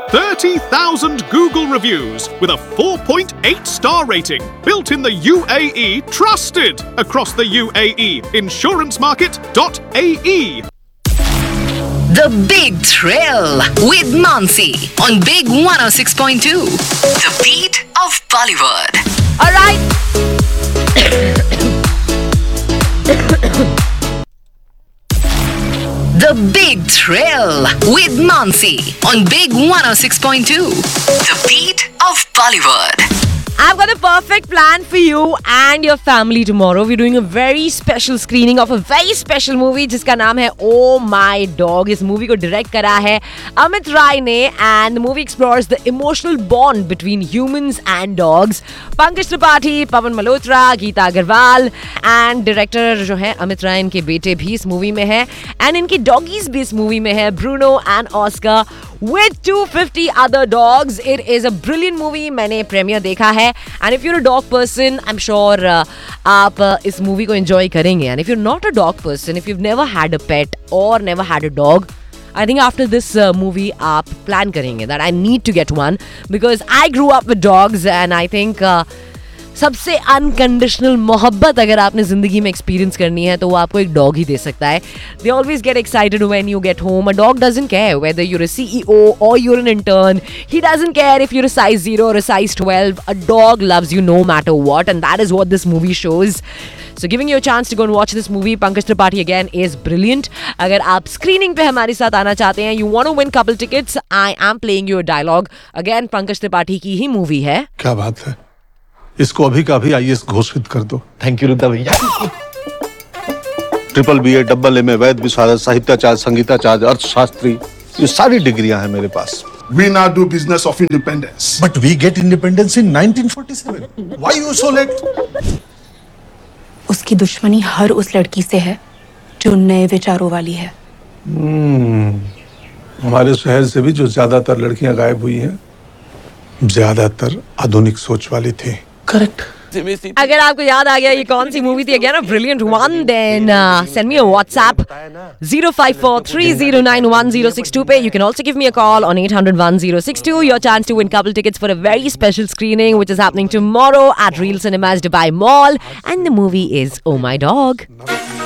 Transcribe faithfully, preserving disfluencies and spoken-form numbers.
thirty thousand Google reviews with a four point eight star rating. Built in the U A E, trusted across the U A E. insurance market dot A E. The Big Thrill with Mansi on Big one oh six point two. The beat of Bollywood. All right. The Big Thrill with Mansi on Big one oh six point two. The beat of Bollywood. I've got a perfect plan for you and your family tomorrow. We're doing a very special screening of a very special movie जिसका नाम है Oh My Dog. इस movie को direct करा है अमित राय ने and the movie explores the emotional bond between humans and dogs. Pankaj Tripathi, Pawan Malhotra, Gita Agarwal and director जो है अमित राय, इनके बेटे भी इस मूवी में है and इनके डॉगीज भी इस मूवी में है, Bruno and Oscar with two hundred fifty other dogs. It is a brilliant movie. मैंने प्रीमियर देखा है and if you're a dog person, I'm sure uh, आप uh, इस मूवी को enjoy करेंगे. And if you're not a dog person, if you've never had a pet or never had a dog, I think after this uh, movie आप plan करेंगे that I need to get one because I grew up with dogs and I think uh, सबसे unconditional मोहब्बत अगर आपने जिंदगी में experience करनी है तो वो आपको एक डॉग ही दे सकता है. They always get excited when you get home. A dog doesn't care whether you're a CEO और your an intern. He doesn't care if you're a size zero और a size twelve. A dog loves you know matter what and that is what this movie shows. So giving you a chance to go and watch this movie. Pankaj Tripathi again is brilliant. अगर आप screening पे हमारे साथ आना चाहते हैं, you want to win couple tickets, I am playing you a dialogue. Again, Pankaj Tripathi की ही movie है. क्या बात है, इसको अभी का अभी आई ए एस घोषित कर दो. थैंक यू रुद्रा भैया. Triple B A, double M A, वैद विशारद, साहित्याचार्य, संगीताचार्य, अर्थशास्त्री, ये सारी डिग्रियां हैं मेरे पास. We now do business of independence. But we get independence in nineteen forty-seven. Why you so late? उसकी दुश्मनी हर उस लड़की से है जो नए विचारों वाली है. हमारे शहर से भी जो ज्यादातर लड़कियां गायब हुई हैं, ज्यादातर आधुनिक सोच वाली थी. करेक्ट. अगर आपको याद आ गया ये कौन सी मूवी थी, again a brilliant one, then send me a WhatsApp zero five four three zero nine one zero six two पे. You can also give me a call on eight hundred one zero six two. Your chance to win couple tickets for a very special screening which is happening tomorrow at Real Cinemas Dubai Mall and the movie is Oh My Dog.